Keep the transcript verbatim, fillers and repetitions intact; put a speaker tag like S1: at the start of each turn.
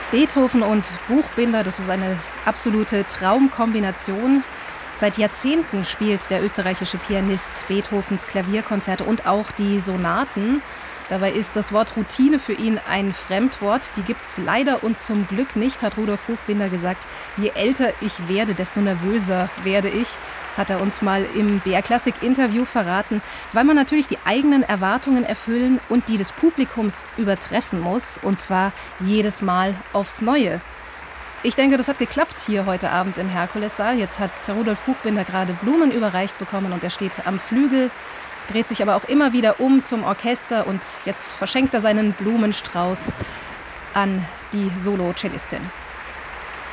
S1: Beethoven und Buchbinder, das ist eine absolute Traumkombination. Seit Jahrzehnten spielt der österreichische Pianist Beethovens Klavierkonzerte und auch die Sonaten. Dabei ist das Wort Routine für ihn ein Fremdwort. Die gibt's leider und zum Glück nicht, hat Rudolf Buchbinder gesagt. Je älter ich werde, desto nervöser werde ich, hat er uns mal im B R-Klassik-Interview verraten, weil man natürlich die eigenen Erwartungen erfüllen und die des Publikums übertreffen muss, und zwar jedes Mal aufs Neue. Ich denke, das hat geklappt hier heute Abend im Herkulessaal. Jetzt hat Rudolf Buchbinder gerade Blumen überreicht bekommen und er steht am Flügel, dreht sich aber auch immer wieder um zum Orchester und jetzt verschenkt er seinen Blumenstrauß an die Solo-Cellistin.